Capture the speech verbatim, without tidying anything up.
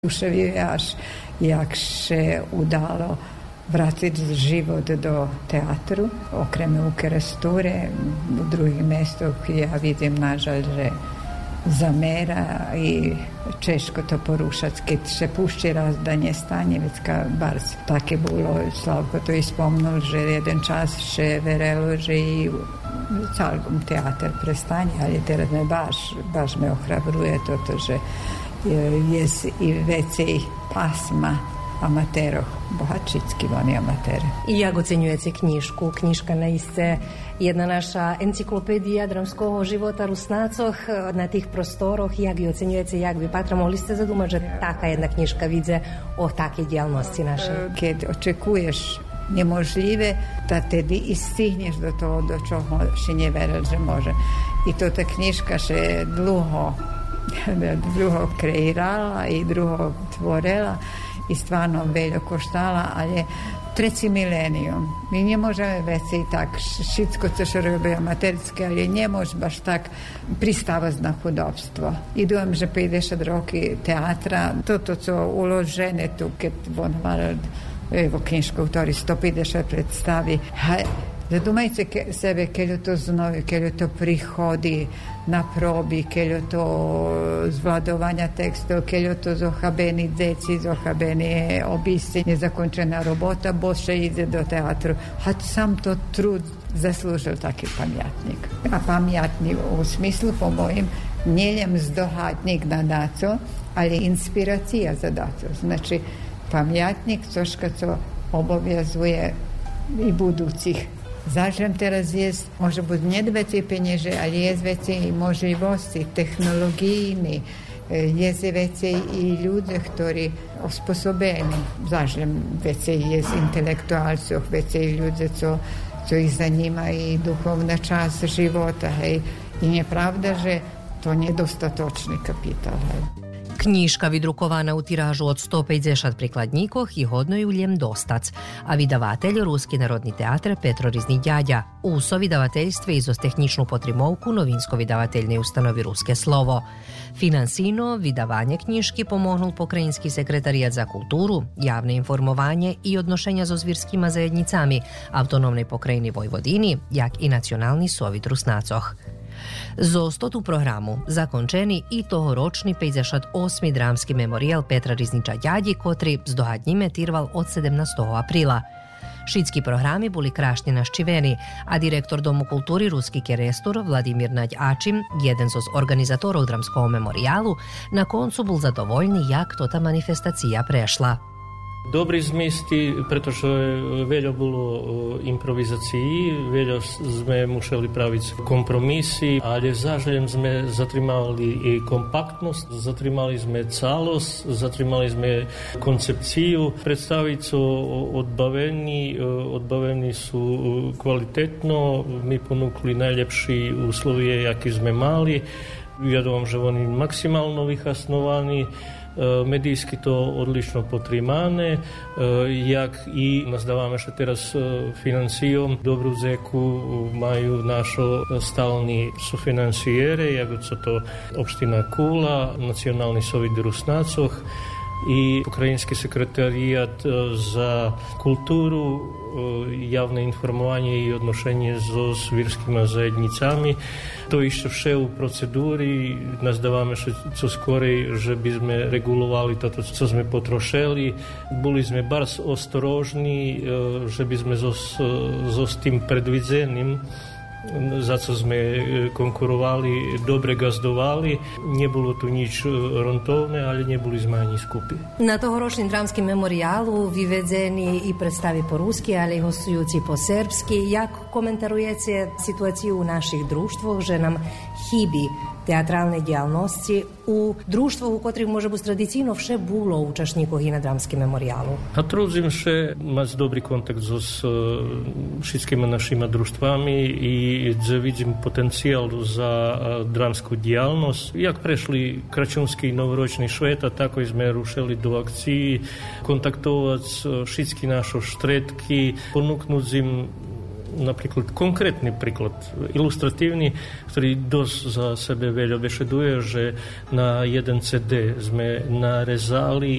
Uševio jak se udalo vratiti život do teatru, okrem u Keresture, u drugih mjestov ja vidim nažal, že zamera i češko to porušati, kad se pušči razdanje stanje, već ka bar tak je bilo, Slavko to ispomnul, že jeden čas še verelo, že i celkom teatar prestanje, ali teraz me baš, baš me ohrabruje toto, že je i vecej pasma amaterov, bohačickí oni amatere. Jak oceňujete knižku? Knižka naiste jedna naša encyklopédia dramského života Rusnácoch na tých prostoroch. Jak ju oceňujete? Jak vy, Patra, mohli ste zadúmať, že taká jedna knižka vidze o takej dielnosti našej? Keď očekuješ nemožljive, da tedy i stihneš do toho, do čoho še neveril, že može. I to ta knižka še dlho drugo kreirala i drugo tvorila i stvarno veljo koštala, ali treći milenijum. Mi ne možemo već i tak šitsko co što robi amaterske, ali ne može baš tak pristavati na hudobstvo. I dujem, že pedeset roki teatra, to to co uložene tu, kad on hvala, evo knjižka, ktorý sto pedeset predstavi, zadumajte ke, sebe, keľo to znovi, keľo to prihodi na probi, keľo to zvladovanja tekstov, keľo to zohabeni deci, zohabeni obisci, nezakončena robota, boše ide do teatru. A sam to trud zaslužil taký pamiatnik. A pamiatnik u smislu, po mojim, njeljem zdohatnik na daco, ali inspiracija za daco. Znači, pamiatnik, coška co obovjazuje i budućih. Zažem teraz jest, może być nie więcej pieniędzy, ale jest więcej możliwości technologijnych, jest więcej i ludzi, którzy osposobeni. Zažem więcej jest intelektualców, więcej ludzi, co, co ich zanima i duchowna časť života. Hej. I nieprawda, że to nedostatočný kapitál. Hej. Knižka vydrukovaná u tirážu od sto päťdesiat prikladníkoch i hodno ju ljem dostac, a vydavatelj Ruski narodni teatr Petro Rizni Djadja. Uso vydavateljstve izos tehničnu potrimovku novinsko vydavateljne ustanovi Ruske slovo. Finansino vydavanje knjižki pomohnul pokrajinski sekretarijat za kulturu, javne informovanje i odnošenja so zvirskima zajednicami autonomnej pokrajini Vojvodini, jak i nacionalni sovit Rusnacoh. Zo stotu programu zakončeni i tohoročni päťdesiat osmi dramski memorial Petra Rizniča Djadji, kotri zdohadnjime tirval od sedemnaestog apríla. Šitski programi boli krašnje naščiveni, a direktor Domu kulturi Ruski Kerestur Vladimir Nadj Ačim, jeden z organizatorov dramskog memorialu, na koncu bol zadovoljni jak to ta manifestacija prešla. Dobrí zmysty, pretože veľa bolo improvizácií, veľa sme museli praviť kompromisy, ale zážlem sme zatrimali i kompaktnosť, zatrimali sme celosť, zatrimali sme koncepciu. Predstavico odbavení, odbavení sú kvalitetno, my ponúkli najlepší úslovie, aké sme mali. Ja dúfam, že oni maksimálno vychasnovaní. Medijski to odlično potrimane, jak i nazdávame, že teraz financijom dobrú zeku majú našo stalni sufinanciere, jak co to opština Kula, Nacionalni sovit Rusnacoh i Pokrajinski sekretarijat za kulturu, javne informovanje i odnošenje so svirskima zajednicami. To ešte vše u procedúri. Nazdávame, že co skorej, že by sme regulovali toto, co sme potrošeli. Boli sme bars ostrožní, že by sme so, so s tým predvidzeným, za co sme konkurovali, dobre gazdovali. Nebolo tu nič rontovné, ale neboli sme ani skupi. Na tohoročnim dramskim memorialu vyvedzeni i predstavi po ruski, ali i hostujúci po serbski. Jak komentarujete situaciju u naših društvoch, že nam hibi teatralne dijalnosti u društvu, u kotrih može biti tradicijno vše bulo učašnikov i na dramskim memorialu? A trudzim še mať dobrý kontakt so s všetkými našimi društvami i gdje vidim potencijal za dramsku dijalnost. Jak prešli kračunski novoročni šveta, tako i sme rušili do akciji, kontaktovať všetky naše štretky, ponúknuť im napríklad konkrétny príklad, ilustratívny, ktorý dosť za sebe veľa vešeduje, že na jeden cé dé sme narezali